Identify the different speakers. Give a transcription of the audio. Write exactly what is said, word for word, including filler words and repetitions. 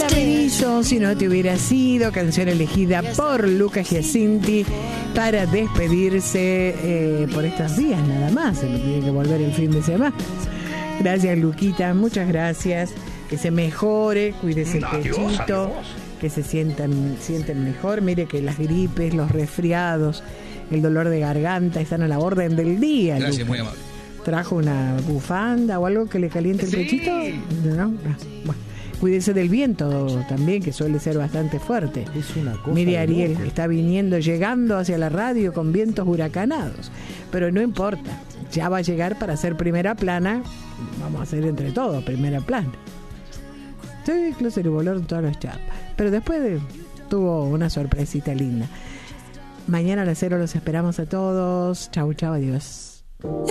Speaker 1: laberinto, si no te hubiera sido, canción elegida por Lucas Giacinti para despedirse eh, por estos días nada más, se tiene que volver el fin de semana. Gracias, Luquita, muchas gracias, que se mejore, cuídese el pechito, adiós, adiós. Que se sientan, sienten mejor. Mire que las gripes, los resfriados, el dolor de garganta están a la orden del día.
Speaker 2: Gracias,
Speaker 1: Lucas.
Speaker 2: muy amable.
Speaker 1: ¿Trajo una bufanda o algo que le caliente el sí. pechito? No, no. Bueno, cuídese del viento también, que suele ser bastante fuerte.
Speaker 3: Es una cosa.
Speaker 1: Mire, Ariel,
Speaker 3: loca.
Speaker 1: está viniendo, llegando hacia la radio con vientos huracanados. Pero no importa, ya va a llegar para hacer primera plana. Vamos a hacer entre todos primera plana. Sí, Closer y voló en todos los chapas. Pero después de, tuvo una sorpresita linda. Mañana a las cero los esperamos a todos. Chau, chau, adiós.